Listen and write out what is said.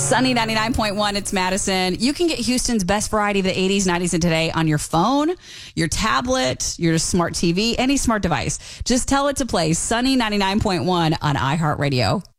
Sunny 99.1, it's Madison. You can get Houston's best variety of the 80s, 90s, and today on your phone, your tablet, your smart TV, any smart device. Just tell it to play Sunny 99.1 on iHeartRadio.